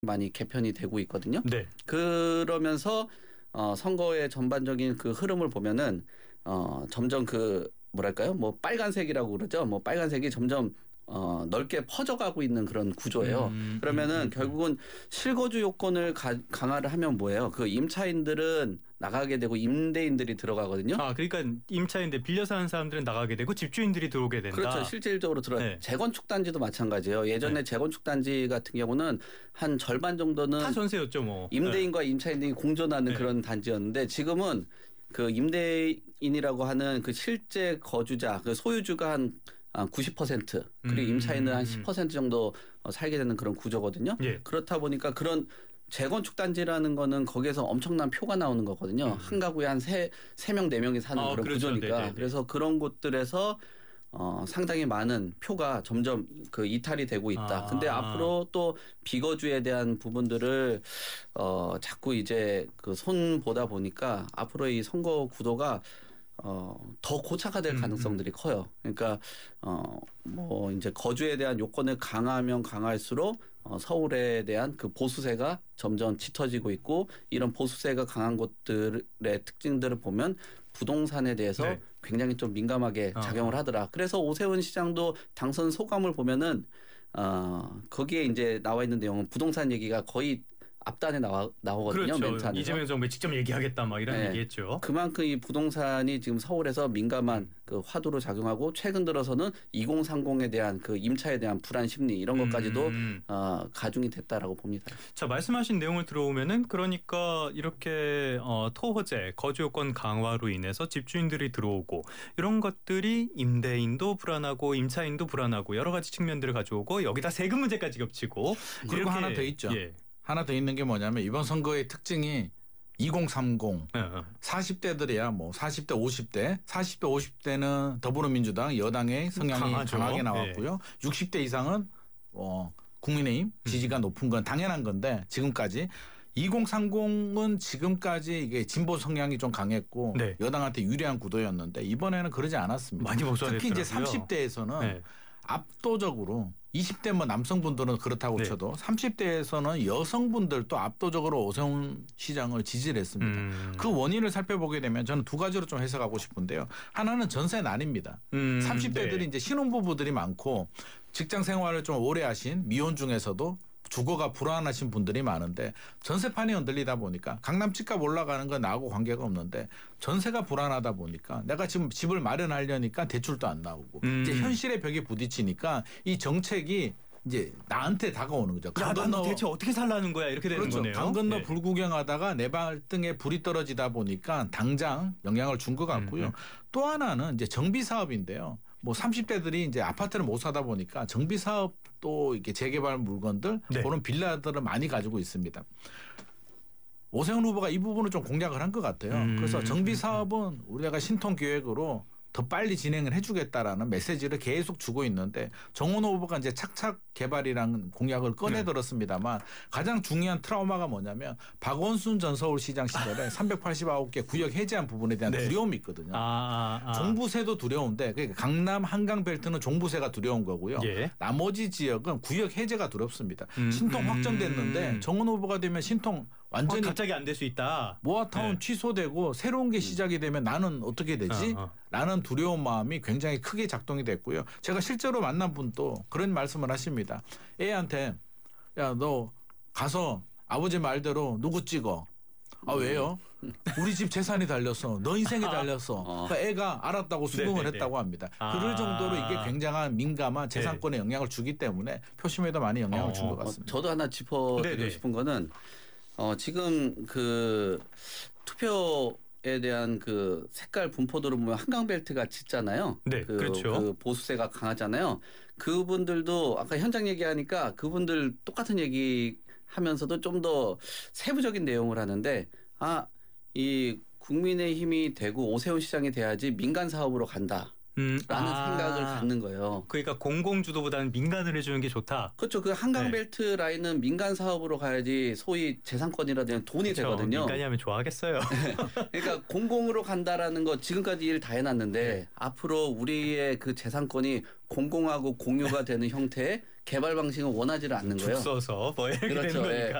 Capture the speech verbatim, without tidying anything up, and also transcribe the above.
많이 개편이 되고 있거든요. 네. 그러면서 어, 선거의 전반적인 그 흐름을 보면은 어, 점점 그 뭐랄까요? 뭐 빨간색이라고 그러죠. 뭐 빨간색이 점점 어, 넓게 퍼져가고 있는 그런 구조예요. 음, 그러면은 음, 음, 결국은 실거주 요건을 가, 강화를 하면 뭐예요? 그 임차인들은 나가게 되고 임대인들이 들어가거든요. 아, 그러니까 임차인들 빌려 사는 사람들은 나가게 되고 집주인들이 들어오게 된다. 그렇죠. 실질적으로 들어. 네. 재건축 단지도 마찬가지예요. 예전에 네. 재건축 단지 같은 경우는 한 절반 정도는 다 전세였죠, 뭐. 임대인과 네. 임차인들이 공존하는 네. 그런 단지였는데 지금은 그 임대인이라고 하는 그 실제 거주자, 그 소유주가 한 구십 퍼센트 그리고 음. 임차인은 한 십 퍼센트 정도 살게 되는 그런 구조거든요. 예. 그렇다 보니까 그런 재건축 단지라는 거는 거기에서 엄청난 표가 나오는 거거든요. 음. 한 가구에 한 세, 세 명, 네 명이 사는 아, 그런 그렇죠. 구조니까. 네네네. 그래서 그런 곳들에서 어, 상당히 많은 표가 점점 그 이탈이 되고 있다. 아. 근데 앞으로 또 비거주에 대한 부분들을 어, 자꾸 이제 그 손보다 보니까 앞으로 이 선거 구도가 어, 더 고착화될 가능성들이 음, 음. 커요. 그러니까 어, 뭐 이제 거주에 대한 요건을 강화하면 강할수록 어, 서울에 대한 그 보수세가 점점 짙어지고 있고 이런 보수세가 강한 곳들의 특징들을 보면 부동산에 대해서 네. 굉장히 좀 민감하게 작용을 하더라. 그래서 오세훈 시장도 당선 소감을 보면은 어, 거기에 이제 나와 있는 내용은 부동산 얘기가 거의 앞단에 나와 나오거든요. 그렇죠. 멘트 안에서. 이재명 정부 직접 얘기하겠다 막 이런 네. 얘기했죠. 그만큼 이 부동산이 지금 서울에서 민감한 그 화두로 작용하고 최근 들어서는 이공삼공에 대한 그 임차에 대한 불안 심리 이런 것까지도 음. 어, 가중이 됐다라고 봅니다. 자, 말씀하신 내용을 들어오면은 그러니까 이렇게 어, 토호제 거주 요건 강화로 인해서 집주인들이 들어오고 이런 것들이 임대인도 불안하고 임차인도 불안하고 여러 가지 측면들을 가져오고 여기다 세금 문제까지 겹치고 그리고 이렇게, 하나 더 있죠. 예. 하나 더 있는 게 뭐냐면 이번 선거의 특징이 이공삼공 어, 어. 사십 대들이야 뭐 사십 대 오십 대 사십 대 오십 대는 더불어민주당 여당의 성향이 강하죠. 강하게 나왔고요. 네. 육십 대 이상은 어, 국민의힘 지지가 음. 높은 건 당연한 건데 지금까지 이공삼공은 지금까지 이게 진보 성향이 좀 강했고 네. 여당한테 유리한 구도였는데 이번에는 그러지 않았습니다. 많이 복수됐더라고요. 특히 이제 삼십 대에서는 네. 압도적으로 이십 대 뭐 남성분들은 그렇다고 네. 쳐도 삼십 대에서는 여성분들도 압도적으로 오세훈 시장을 지지를 했습니다. 음. 그 원인을 살펴보게 되면 저는 두 가지로 좀 해석하고 싶은데요. 하나는 전세난입니다. 음. 삼십 대들이 네. 이제 신혼부부들이 많고 직장 생활을 좀 오래 하신 미혼 중에서도 주거가 불안하신 분들이 많은데 전세판이 흔들리다 보니까 강남 집값 올라가는 건 나하고 관계가 없는데 전세가 불안하다 보니까 내가 지금 집을 마련하려니까 대출도 안 나오고 음. 이제 현실의 벽에 부딪히니까 이 정책이 이제 나한테 다가오는 거죠. 야, 난 대체 어떻게 살라는 거야 이렇게 되는 그렇죠. 거네요. 강 건너 네. 불 구경하다가 내 발등에 불이 떨어지다 보니까 당장 영향을 준 것 같고요. 음. 또 하나는 이제 정비 사업인데요. 뭐 삼십 대들이 이제 아파트를 못 사다 보니까 정비 사업 또 이렇게 재개발 물건들 네. 그런 빌라들을 많이 가지고 있습니다. 오세훈 후보가 이 부분을 좀 공략을 한 것 같아요. 음. 그래서 정비 사업은 우리가 신통 기획으로 더 빨리 진행을 해주겠다라는 메시지를 계속 주고 있는데 정원 후보가 이제 착착 개발이라는 공약을 꺼내 들었습니다만 네. 가장 중요한 트라우마가 뭐냐면 박원순 전 서울시장 시절에 삼백팔십구 개 구역 해제한 부분에 대한 네. 두려움이 있거든요. 아, 아, 아. 종부세도 두려운데 그러니까 강남 한강벨트는 종부세가 두려운 거고요. 예. 나머지 지역은 구역 해제가 두렵습니다. 음, 신통 확정됐는데 음. 정원 후보가 되면 신통 완전히 어, 갑자기 안 될 수 있다. 모아타운 네. 취소되고 새로운 게 시작이 되면 나는 어떻게 되지? 어, 어. 라는 두려운 마음이 굉장히 크게 작동이 됐고요. 제가 실제로 만난 분도 그런 말씀을 하십니다. 애한테 야, 너 가서 아버지 말대로 누구 찍어. 아 왜요? 우리 집 재산이 달렸어. 너 인생이 달렸어. 그러니까 애가 알았다고 수긍을 네네네. 했다고 합니다. 아. 그럴 정도로 이게 굉장한 민감한 재산권에 네. 영향을 주기 때문에 표심에도 많이 영향을 어. 준 것 같습니다. 어, 저도 하나 짚어드리고 싶은 거는 어, 지금 그 투표 에 대한 그 색깔 분포도를 보면 한강벨트가 짙잖아요. 네, 그, 그렇죠. 그 보수세가 강하잖아요. 그분들도 아까 현장 얘기하니까 그분들 똑같은 얘기 하면서도 좀 더 세부적인 내용을 하는데 아, 이 국민의힘이 되고 오세훈 시장이 돼야지 민간 사업으로 간다. 음, 라는 아. 생각을 갖는 거예요. 그러니까 공공주도보다는 민간을 해주는 게 좋다. 그렇죠. 그 한강벨트 네. 라인은 민간 사업으로 가야지 소위 재산권이라든지 돈이 그렇죠. 되거든요. 민간이 하면 좋아하겠어요. 그러니까 공공으로 간다라는 거 지금까지 일 다 해놨는데 네. 앞으로 우리의 그 재산권이 공공하고 공유가 되는 형태의 개발 방식은 원하지를 않는 죽 거예요. 써서 뭐 이렇게 그렇죠. 되는 예. 거니까.